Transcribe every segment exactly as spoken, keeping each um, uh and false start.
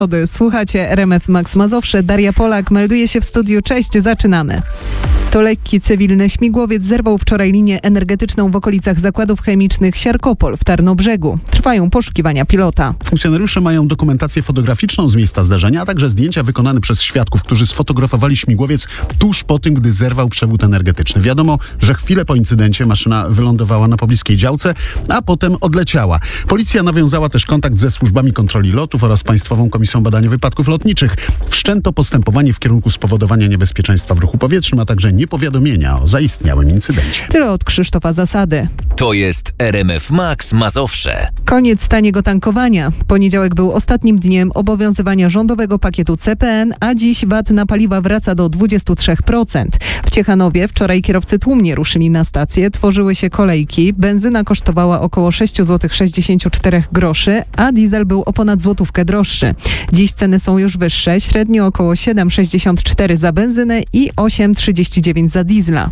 Słuchacie R M F Max Mazowsze. Daria Polak melduje się w studiu. Cześć, zaczynamy. To lekki cywilny śmigłowiec zerwał wczoraj linię energetyczną w okolicach zakładów chemicznych Siarkopol w Tarnobrzegu. Trwają poszukiwania pilota. Funkcjonariusze mają dokumentację fotograficzną z miejsca zdarzenia, a także zdjęcia wykonane przez świadków, którzy sfotografowali śmigłowiec tuż po tym, gdy zerwał przewód energetyczny. Wiadomo, że chwilę po incydencie maszyna wylądowała na pobliskiej działce, a potem odleciała. Policja nawiązała też kontakt ze służbami kontroli lotów oraz Państwową Komisją Badania Wypadków Lotniczych. Wszczęto postępowanie w kierunku spowodowania niebezpieczeństwa w ruchu powietrznym, a także niepowiadomienia o zaistniałym incydencie. Tyle od Krzysztofa Zasady. To jest R M F Max Mazowsze. Koniec taniego tankowania. Poniedziałek był ostatnim dniem obowiązywania rządowego pakietu C P N, a dziś V A T na paliwa wraca do dwadzieścia trzy procent. W Ciechanowie wczoraj kierowcy tłumnie ruszyli na stację, tworzyły się kolejki. Benzyna kosztowała około sześć złotych sześćdziesiąt cztery groszy, a diesel był o ponad złotówkę droższy. Dziś ceny są już wyższe, średnio około siedem sześćdziesiąt cztery za benzynę i osiem trzydzieści dziewięć za diesla.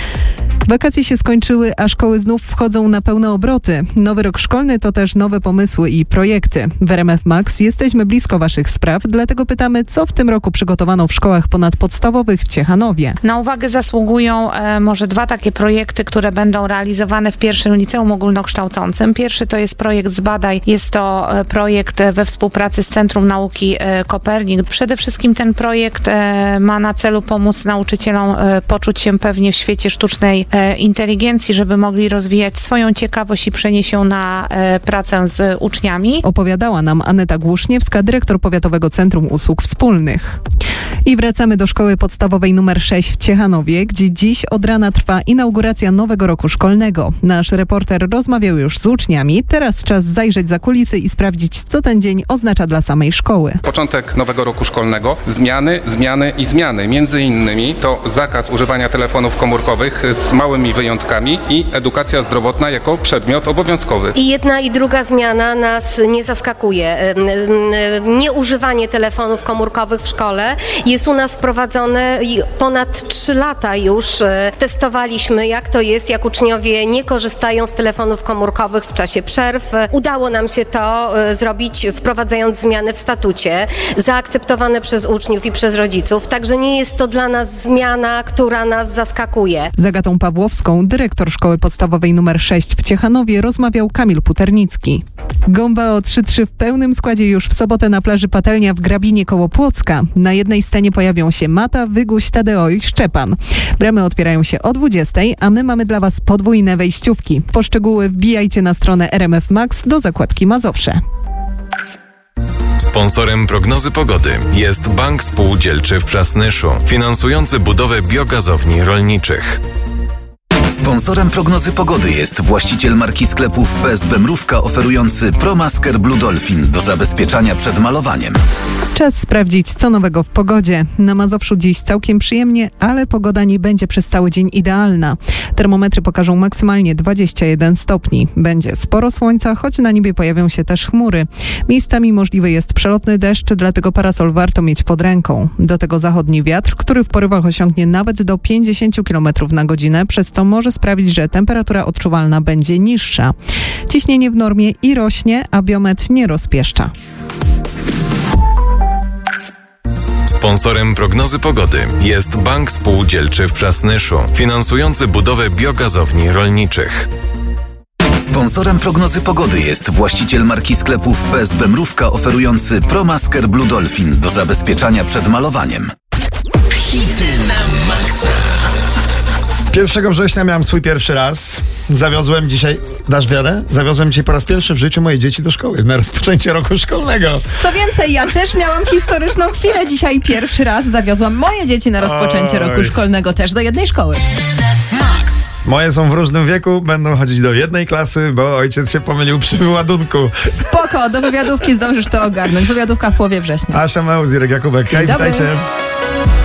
Wakacje się skończyły, a szkoły znów wchodzą na pełne obroty. Nowy rok szkolny to też nowe pomysły i projekty. W R M F Max jesteśmy blisko Waszych spraw, dlatego pytamy, co w tym roku przygotowano w szkołach ponadpodstawowych w Ciechanowie. Na uwagę zasługują e, może dwa takie projekty, które będą realizowane w pierwszym liceum ogólnokształcącym. Pierwszy to jest projekt Zbadaj. Jest to e, projekt we współpracy z Centrum Nauki e, Kopernik. Przede wszystkim ten projekt e, ma na celu pomóc nauczycielom e, poczuć się pewnie w świecie sztucznej inteligencji, żeby mogli rozwijać swoją ciekawość i przenieść ją na e, pracę z uczniami. Opowiadała nam Aneta Głuszniewska, dyrektor Powiatowego Centrum Usług Wspólnych. I wracamy do szkoły podstawowej numer sześć w Ciechanowie, gdzie dziś od rana trwa inauguracja nowego roku szkolnego. Nasz reporter rozmawiał już z uczniami. Teraz czas zajrzeć za kulisy i sprawdzić, co ten dzień oznacza dla samej szkoły. Początek nowego roku szkolnego. Zmiany, zmiany i zmiany. Między innymi to zakaz używania telefonów komórkowych z małymi wyjątkami i edukacja zdrowotna jako przedmiot obowiązkowy. I jedna i druga zmiana nas nie zaskakuje. Nieużywanie telefonów komórkowych w szkole jest u nas wprowadzone i ponad trzy lata już testowaliśmy, jak to jest, jak uczniowie nie korzystają z telefonów komórkowych w czasie przerw. Udało nam się to zrobić, wprowadzając zmiany w statucie, zaakceptowane przez uczniów i przez rodziców, także nie jest to dla nas zmiana, która nas zaskakuje. Z Agatą Pawłowską, dyrektor szkoły podstawowej numer sześć w Ciechanowie, rozmawiał Kamil Puternicki. Gombao trzy trzy w pełnym składzie już w sobotę na plaży Patelnia w Grabinie koło Płocka. Na jednej scenie pojawią się Mata, Wyguś, Tadeo i Szczepan. Bramy otwierają się o dwudziestej, a my mamy dla Was podwójne wejściówki. Poszczegóły wbijajcie na stronę R M F Max do zakładki Mazowsze. Sponsorem prognozy pogody jest Bank Spółdzielczy w Przasnyszu, finansujący budowę biogazowni rolniczych. Sponsorem prognozy pogody jest właściciel marki sklepów P S B Mrówka oferujący ProMasker Blue Dolphin do zabezpieczania przed malowaniem. Czas sprawdzić, co nowego w pogodzie. Na Mazowszu dziś całkiem przyjemnie, ale pogoda nie będzie przez cały dzień idealna. Termometry pokażą maksymalnie dwadzieścia jeden stopni. Będzie sporo słońca, choć na niebie pojawią się też chmury. Miejscami możliwy jest przelotny deszcz, dlatego parasol warto mieć pod ręką. Do tego zachodni wiatr, który w porywach osiągnie nawet do pięćdziesiąt kilometrów na godzinę, przez co może sprawić, że temperatura odczuwalna będzie niższa. Ciśnienie w normie i rośnie, a biometr nie rozpieszcza. Sponsorem prognozy pogody jest Bank Spółdzielczy w Przasnyszu, finansujący budowę biogazowni rolniczych. Sponsorem prognozy pogody jest właściciel marki sklepów P S B Mrówka oferujący ProMasker Blue Dolphin do zabezpieczania przed malowaniem. Hity na maksa. pierwszego września miałem swój pierwszy raz. Zawiozłem dzisiaj, dasz wiarę? Zawiozłem dzisiaj po raz pierwszy w życiu moje dzieci do szkoły na rozpoczęcie roku szkolnego. Co więcej, ja też miałam historyczną chwilę. Dzisiaj pierwszy raz zawiozłam moje dzieci na rozpoczęcie Oj. roku szkolnego też do jednej szkoły. Moje są w różnym wieku, będą chodzić do jednej klasy, bo ojciec się pomylił przy wyładunku. Spoko, do wywiadówki zdążysz to ogarnąć. Wywiadówka w połowie września. Asia Mełz, Irek Jakubek. Hej, witajcie.